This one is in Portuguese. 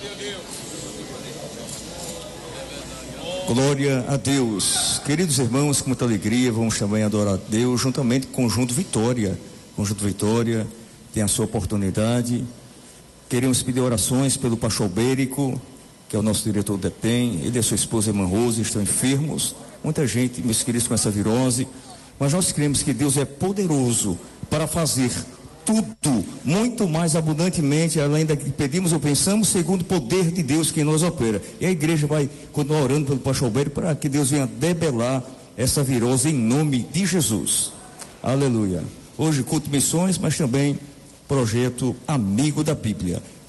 Glória a Deus. Queridos irmãos, com muita alegria, vamos também adorar a Deus, juntamente com o Conjunto Vitória. Conjunto Vitória tem a sua oportunidade. Queremos pedir orações pelo pastor Bérico, que é o nosso diretor do DEPEN. Ele e a sua esposa, irmã Rose, estão enfermos. Muita gente, meus queridos, com essa virose. Mas nós cremos que Deus é poderoso para fazer tudo, muito mais abundantemente, além da que pedimos ou pensamos, segundo o poder de Deus que nos opera. E a igreja vai continuar orando pelo pastor Bérico para que Deus venha debelar essa virose em nome de Jesus. Aleluia. Hoje culto missões, mas também projeto Amigo da Bíblia.